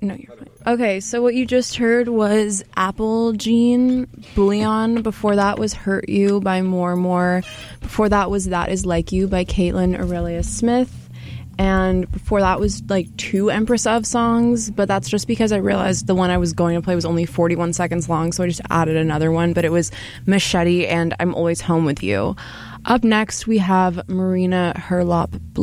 No, you're fine. Okay, so what you just heard was Apple Gene, Bullion. Before that was Hurt You by More More. Before that was That Is Like You by Caitlin Aurelia Smith. And before that was like 2 Empress of songs, but that's just because I realized the one I was going to play was only 41 seconds long, so I just added another one, but it was Machete and I'm Always Home With You. Up next, we have Marina Herlop